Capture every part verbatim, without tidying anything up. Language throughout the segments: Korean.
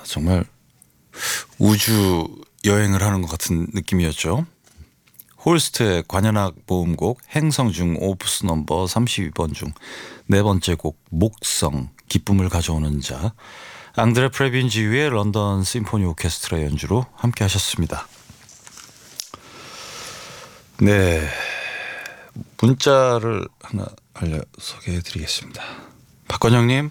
정말 우주 여행을 하는 것 같은 느낌이었죠. 홀스트의 관현악 모음곡 행성 중 오프스 넘버 삼십이 번 중 네 번째 곡 목성 기쁨을 가져오는 자, 앙드레 프레빈 지휘의 런던 심포니 오케스트라 연주로 함께 하셨습니다. 네, 문자를 하나 알려 소개해 드리겠습니다. 박건영님,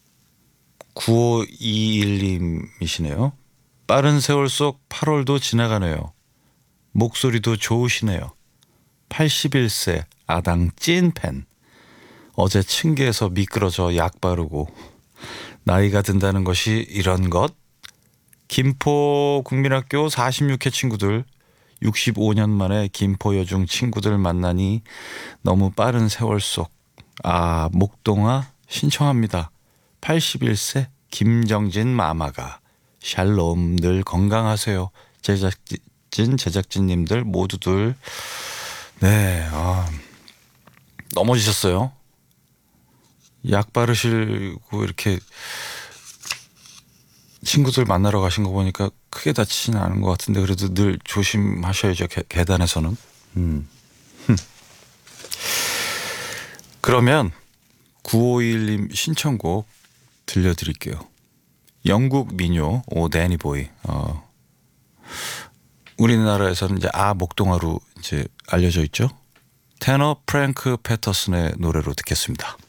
구오이일님이시네요. 빠른 세월 속 팔월도 지나가네요. 목소리도 좋으시네요. 팔십일 세 아당 찐팬. 어제 층계에서 미끄러져 약 바르고 나이가 든다는 것이 이런 것. 김포 국민학교 사십육 회 친구들, 육십오 년 만에 김포 여중 친구들 만나니 너무 빠른 세월 속. 아, 목동아 신청합니다. 팔십일 세 김정진 마마가. 샬롬, 늘 건강하세요. 제작진 제작진님들 모두들. 네, 아, 넘어지셨어요. 약 바르시고 이렇게 친구들 만나러 가신 거 보니까 크게 다치지는 않은 것 같은데 그래도 늘 조심하셔야죠. 계, 계단에서는. 음. 그러면 구오이일님 신청곡 들려드릴게요. 영국 민요 오 데니보이. 어, 우리나라에서는 이제 아 목동아로 이제 알려져 있죠. 테너 프랭크 패터슨의 노래로 듣겠습니다.